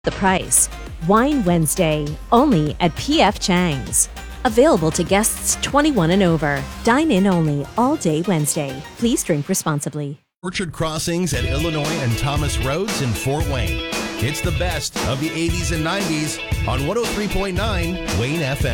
The price. Wine Wednesday, only at PF Chang's. Available to guests 21 and over. Dine in only all day Wednesday. Please drink responsibly. Orchard Crossings at Illinois and Thomas Roads in Fort Wayne. It's the best of the 80s and 90s on 103.9 Wayne FM.